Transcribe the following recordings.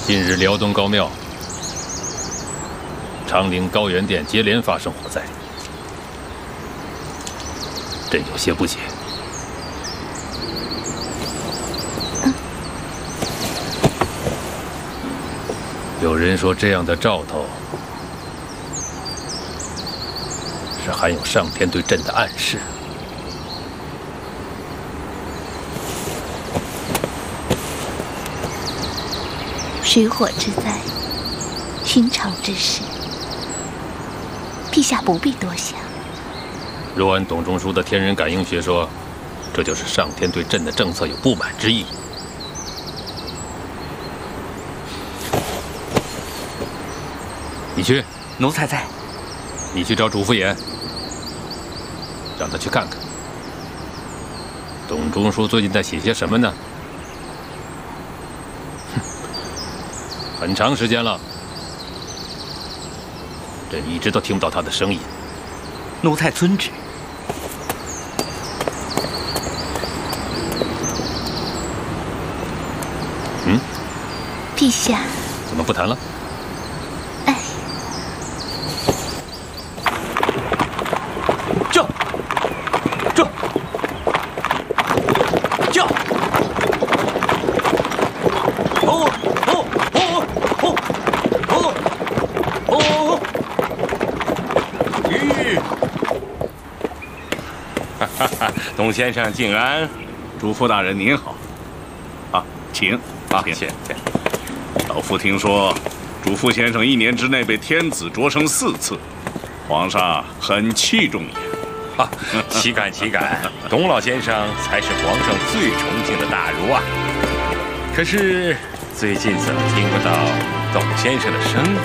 近日辽东高庙、长陵高原殿接连发生火灾，朕有些不解。有人说这样的兆头是含有上天对朕的暗示。 水火之灾，寻常之事，陛下不必多想。 若按董仲舒的天人感应学说，这就是上天对朕的政策有不满之意。你去， 奴才在。 你去找主父偃，让他去看看，董仲舒最近在写些什么呢？很长时间了，朕一直都听不到他的声音。 奴才遵旨。 陛下， 怎么不谈了？ 董先生敬安， 主父大人您好。啊，请啊， 请。 老夫听说，主父先生1年之内被天子擢升4次，皇上很器重也。 啊，岂敢！董老先生才是皇上最崇敬的大儒啊。可是最近怎么听不到董先生的声音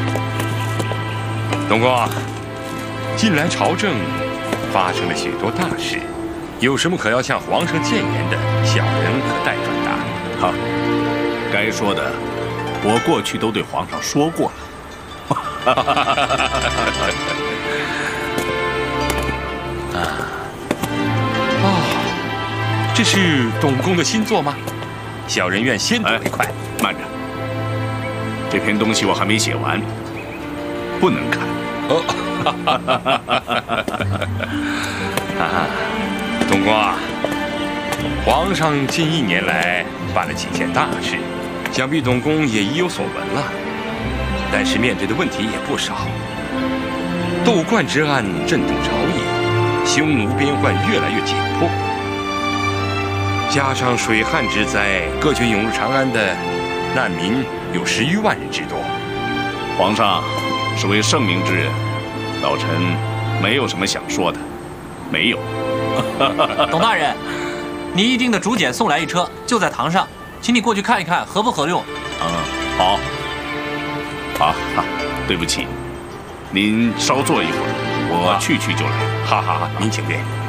呢？董公，近来朝政发生了许多大事。有什么可要向皇上谏言的，小人可代转达。 好，该说的，我过去都对皇上说过了。 这是董公的新作吗？小人愿先睹为快。 慢着，这篇东西我还没写完，不能看。 董公啊，皇上近1年来办了几件大事，想必董公也已有所闻了。但是面对的问题也不少，窦灌之案震动朝野，匈奴边患越来越紧迫，加上水旱之灾，各军涌入长安的难民有10余万人之多。 皇上是位圣明之人，老臣没有什么想说的，没有。 董大人，你一定的竹简送来1车，就在堂上，请你过去看一看，合不合用？ 好。对不起，您稍坐一会儿，我去就来。 好，您请便。